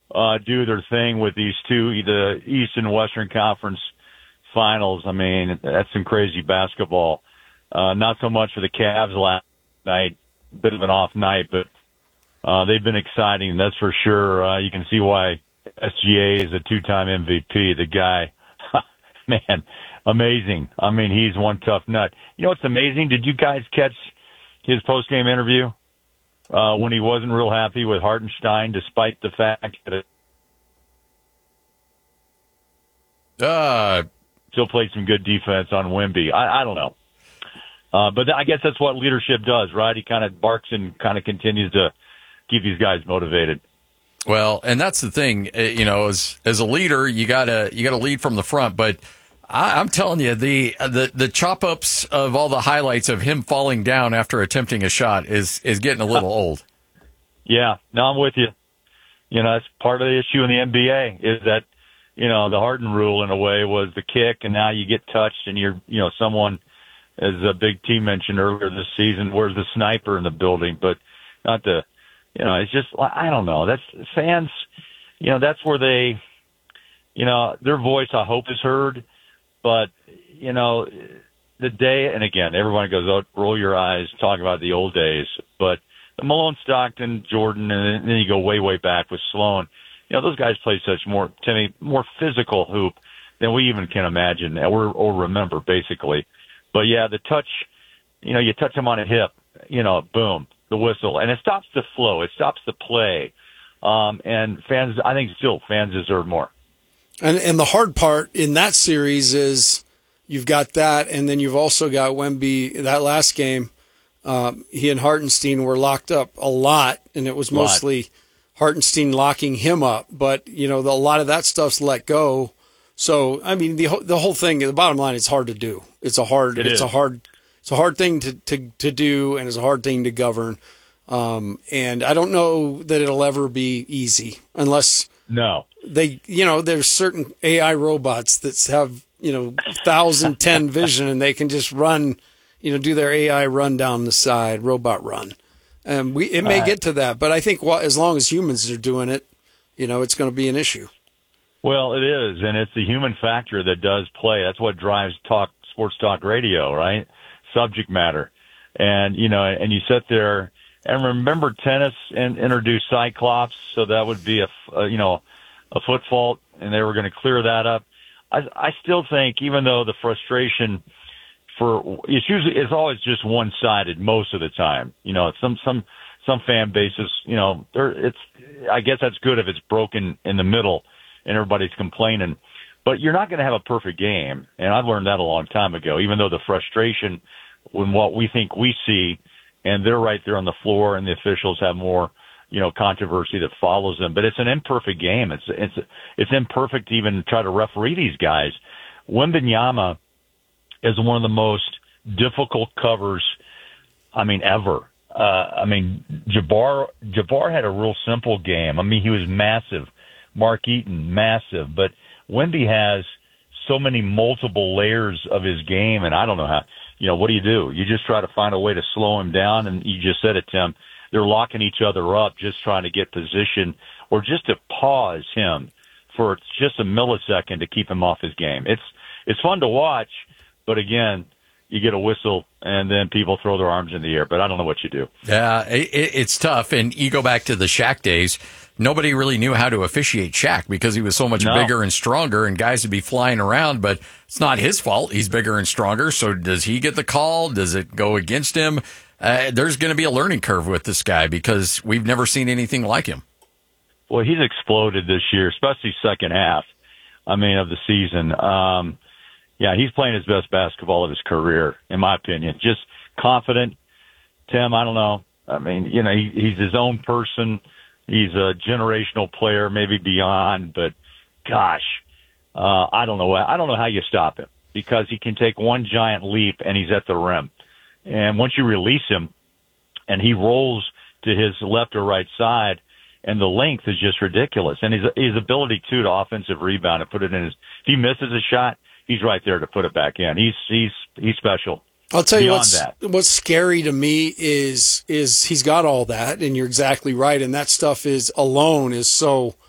do their thing with these two, the East and Western Conference finals. I mean, that's some crazy basketball. Not so much for the Cavs last night, bit of an off night, but they've been exciting, that's for sure. You can see why SGA is a two-time MVP. The guy, man, amazing. I mean, he's one tough nut. You know what's amazing? Did you guys catch his post-game interview when he wasn't real happy with Hartenstein, despite the fact that still played some good defense on Wemby? I don't know. But I guess that's what leadership does, right? He kind of barks and kind of continues to keep these guys motivated. Well, and that's the thing, you know, as a leader, you gotta lead from the front. But I'm telling you, the chop ups of all the highlights of him falling down after attempting a shot is getting a little old. Yeah, no, I'm with you. You know, that's part of the issue in the NBA is that, you know, the Harden rule in a way was the kick, and now you get touched, and someone, as a big team mentioned earlier this season, where's the sniper in the building? But not the. You know, it's just, I don't know. That's fans, you know, that's where they, you know, their voice, I hope, is heard. But, you know, the day, and again, everyone goes, oh, roll your eyes, talk about the old days. But the Malone, Stockton, Jordan, and then you go way, way back with Sloan. You know, those guys play such more physical hoop than we even can imagine or remember, basically. But, yeah, the touch, you know, you touch them on a hip, you know, boom. The whistle, and it stops the flow. It stops the play. And fans, I think still fans deserve more. And the hard part in that series is you've got that, and then you've also got Wemby. That last game, he and Hartenstein were locked up a lot, and it was mostly Hartenstein locking him up. But, you know, a lot of that stuff's let go. So, I mean, the whole thing, the bottom line, it's hard to do. It's a hard thing to do, and it's a hard thing to govern. And I don't know that it'll ever be easy unless there's certain AI robots that have, 1,010 vision, and they can just run, do their AI run down the side, robot run. It may get to that, but I think as long as humans are doing it, it's going to be an issue. Well, it is, and it's the human factor that does play. That's what drives sports talk radio, right? Subject matter. And, and you sit there and remember tennis and introduced Cyclops. So that would be a foot fault, and they were going to clear that up. I still think, even though the frustration it's always just one-sided most of the time. Some fan bases, I guess that's good if it's broken in the middle and everybody's complaining. But you're not going to have a perfect game, and I've learned that a long time ago, even though the frustration when what we think we see, and they're right there on the floor, and the officials have more, controversy that follows them. But it's an imperfect game. It's imperfect to even try to referee these guys. Wembanyama is one of the most difficult covers, ever. Jabbar had a real simple game. He was massive. Mark Eaton, massive. But Wemby has so many multiple layers of his game, and I don't know how, what do? You just try to find a way to slow him down, and you just said it, Tim. They're locking each other up, just trying to get position or just to pause him for just a millisecond to keep him off his game. It's fun to watch, but again, you get a whistle, and then people throw their arms in the air, but I don't know what you do. Yeah, it's tough, and you go back to the Shaq days. Nobody really knew how to officiate Shaq because he was so much bigger and stronger, and guys would be flying around, but it's not his fault. He's bigger and stronger, so does he get the call? Does it go against him? There's going to be a learning curve with this guy because we've never seen anything like him. Well, he's exploded this year, especially second half, of the season. Yeah, he's playing his best basketball of his career, in my opinion. Just confident. Tim, I don't know. He's his own person. He's a generational player, maybe beyond, but gosh, I don't know. I don't know how you stop him because he can take one giant leap and he's at the rim. And once you release him and he rolls to his left or right side, and the length is just ridiculous. And his ability to offensive rebound and put it in if he misses a shot, he's right there to put it back in. He's special. I'll tell you what's scary to me is he's got all that, and you're exactly right. And that stuff is so